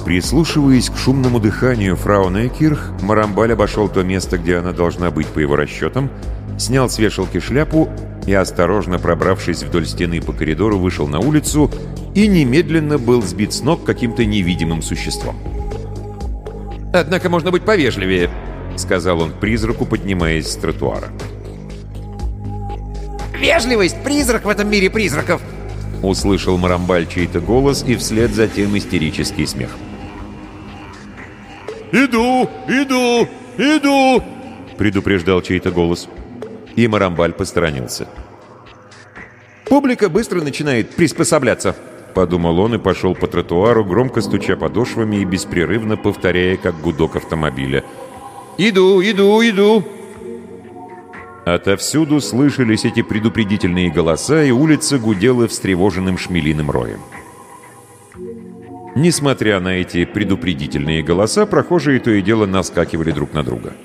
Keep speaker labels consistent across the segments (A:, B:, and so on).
A: Прислушиваясь к шумному дыханию фрау Нейкирх, Марамбаль обошел то место, где она должна быть по его расчетам, снял с вешалки шляпу и, осторожно пробравшись вдоль стены по коридору, вышел на улицу и немедленно был сбит с ног каким-то невидимым существом. «Однако можно быть повежливее», — сказал он призраку, поднимаясь с тротуара.
B: «Вежливость — призрак в этом мире призраков!»
A: Услышал Марамбаль чей-то голос и вслед за тем истерический смех. «Иду! Иду! Иду!» — предупреждал чей-то голос. И Марамбаль посторонился.
B: «Публика быстро начинает приспосабляться»,
A: — подумал он и пошел по тротуару, громко стуча подошвами и беспрерывно повторяя, как гудок автомобиля.
B: «Иду, иду, иду!»
A: Отовсюду слышались эти предупредительные голоса, и улица гудела встревоженным шмелиным роем. Несмотря на эти предупредительные голоса, прохожие то и дело наскакивали друг на друга.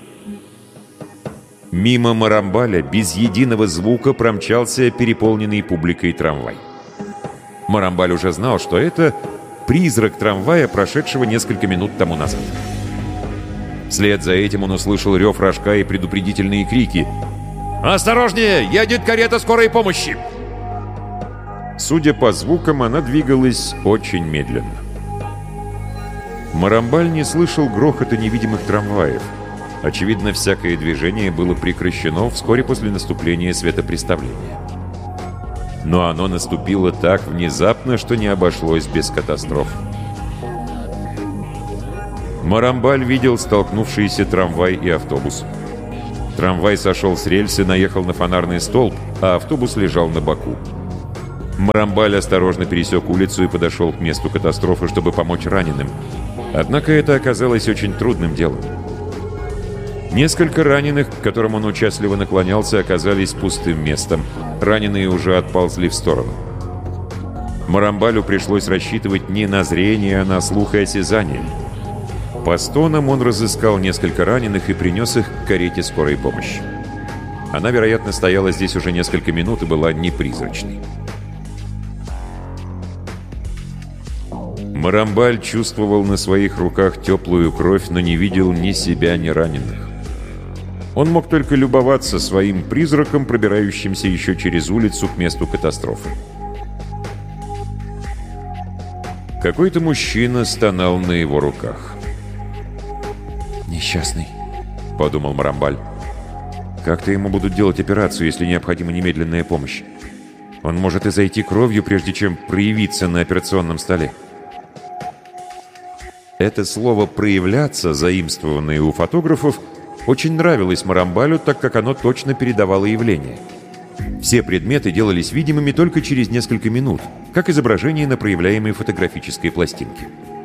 A: Мимо Марамбаля без единого звука промчался переполненный публикой трамвай. Марамбаль уже знал, что это призрак трамвая, прошедшего несколько минут тому назад. Вслед за этим он услышал рев рожка и предупредительные крики: «Осторожнее! Едет карета скорой помощи!» Судя по звукам, она двигалась очень медленно. Марамбаль не слышал грохота невидимых трамваев. Очевидно, всякое движение было прекращено вскоре после наступления светопреставления. Но оно наступило так внезапно, что не обошлось без катастроф. Марамбаль видел столкнувшиеся трамвай и автобус. Трамвай сошел с рельсы, наехал на фонарный столб, а автобус лежал на боку. Марамбаль осторожно пересек улицу и подошел к месту катастрофы, чтобы помочь раненым. Однако это оказалось очень трудным делом. Несколько раненых, к которым он участливо наклонялся, оказались пустым местом. Раненые уже отползли в сторону. Марамбалю пришлось рассчитывать не на зрение, а на слух и осязание. По стонам он разыскал несколько раненых и принес их к карете скорой помощи. Она, вероятно, стояла здесь уже несколько минут и была непризрачной. Марамбаль чувствовал на своих руках теплую кровь, но не видел ни себя, ни раненых. Он мог только любоваться своим призраком, пробирающимся еще через улицу к месту катастрофы. Какой-то мужчина стонал на его руках.
B: «Несчастный»,
A: — подумал Марамбаль. «Как-то ему будут делать операцию, если необходима немедленная помощь. Он может изойти кровью, прежде чем проявиться на операционном столе». Это слово «проявляться», заимствованное у фотографов, очень нравилось Марамбалю, так как оно точно передавало явление. Все предметы делались видимыми только через несколько минут, как изображение на проявляемой фотографической пластинке.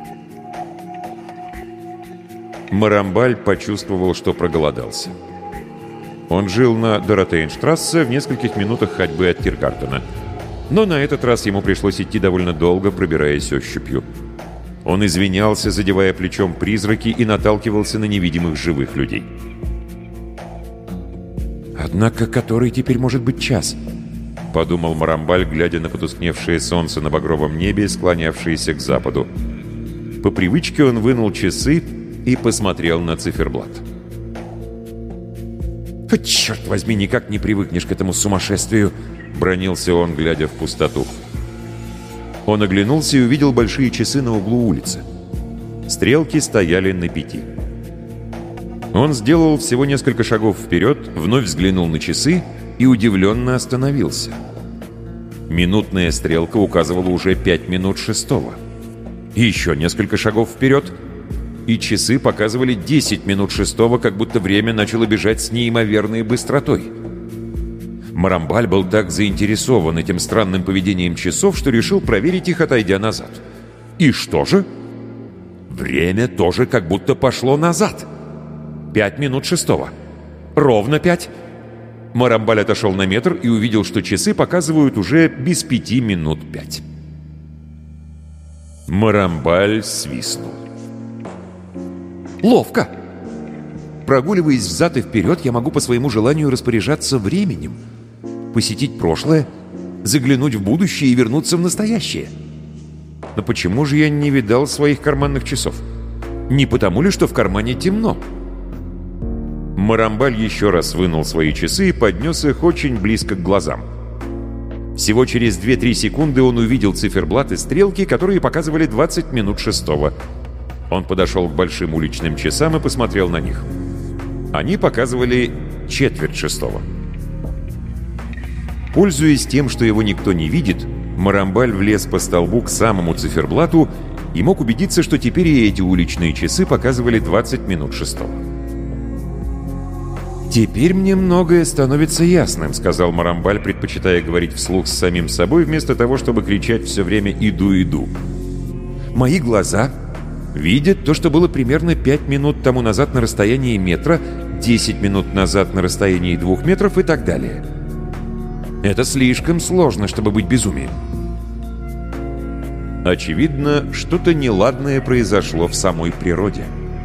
A: Марамбаль почувствовал, что проголодался. Он жил на Доротейнштрассе в нескольких минутах ходьбы от Тиргартена. Но на этот раз ему пришлось идти довольно долго, пробираясь ощупью. Он извинялся, задевая плечом призраки, и наталкивался на невидимых живых людей. «Однако который теперь может быть час?» — подумал Марамбаль, глядя на потускневшее солнце на багровом небе, склонявшееся к западу. По привычке он вынул часы и посмотрел на циферблат. «Черт возьми, никак не привыкнешь к этому сумасшествию!» — бранился он, глядя в пустоту. Он оглянулся и увидел большие часы на углу улицы. Стрелки стояли на 5. Он сделал всего несколько шагов вперед, вновь взглянул на часы и удивленно остановился. Минутная стрелка указывала уже 5 минут 6. И еще несколько шагов вперед, и часы показывали 10 минут 6, как будто время начало бежать с неимоверной быстротой. Марамбаль был так заинтересован этим странным поведением часов, что решил проверить их, отойдя назад. И что же? Время тоже как будто пошло назад. 5 минут 6. Ровно 5. Марамбаль отошел на метр и увидел, что часы показывают уже без 5 минут 5. Марамбаль свистнул. «Ловко! Прогуливаясь взад и вперед, я могу по своему желанию распоряжаться временем, посетить прошлое, заглянуть в будущее и вернуться в настоящее. Но почему же я не видал своих карманных часов? Не потому ли, что в кармане темно? Марамбаль еще раз вынул свои часы и поднес их очень близко к глазам. Всего через 2-3 секунды он увидел циферблат и стрелки, которые показывали 20 минут шестого. Он подошел к большим уличным часам и посмотрел на них. Они показывали 1/4 Пользуясь тем, что его никто не видит, Марамбаль влез по столбу к самому циферблату и мог убедиться, что теперь и эти уличные часы показывали 20 минут шестого. «Теперь мне многое становится ясным», — сказал Марамбаль, предпочитая говорить вслух с самим собой, вместо того, чтобы кричать все время «иду, иду». «Мои глаза видят то, что было примерно 5 минут тому назад на расстоянии метра, 10 минут назад на расстоянии 2 метров и так далее. Это слишком сложно, чтобы быть безумием». Очевидно, что-то неладное произошло в самой природе.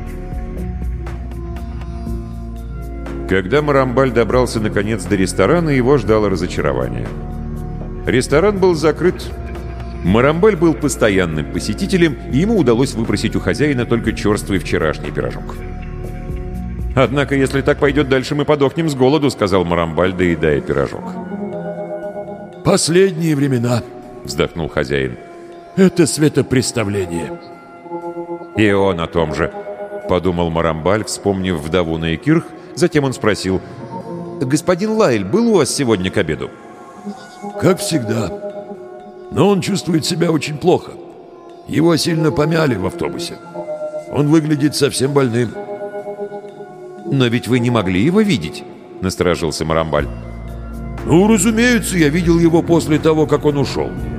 A: Когда Марамбаль добрался наконец до ресторана, его ждало разочарование. Ресторан был закрыт. Марамбаль был постоянным посетителем, и ему удалось выпросить у хозяина только черствый вчерашний пирожок. «Однако, если так пойдет дальше, мы подохнем с голоду», — сказал Марамбаль, доедая пирожок.
C: «Последние времена»,
A: — вздохнул хозяин.
C: «Это светопреставление».
A: «И он о том же», — подумал Марамбаль, вспомнив вдову Наикирх. Затем он спросил: «Господин Лайль был у вас сегодня к обеду?»
C: «Как всегда. Но он чувствует себя очень плохо. Его сильно помяли в автобусе. Он выглядит совсем больным».
A: «Но ведь вы не могли его видеть», — насторожился Марамбаль.
C: «Ну, разумеется, я видел его после того, как он ушел.